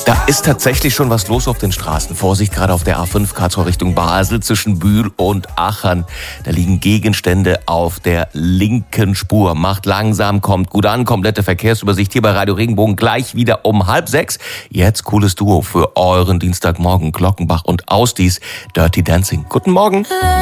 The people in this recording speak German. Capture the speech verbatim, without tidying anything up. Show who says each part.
Speaker 1: Da ist tatsächlich schon was los auf den Straßen. Vorsicht, gerade auf der A fünf Karlsruhe Richtung Basel zwischen Bühl und Achern. Da liegen Gegenstände auf der linken Spur. Macht langsam, kommt gut an. Komplette Verkehrsübersicht hier bei Radio Regenbogen gleich wieder um halb sechs. Jetzt cooles Duo für euren Dienstagmorgen. Glockenbach und Ausdies, Dirty Dancing. Guten Morgen.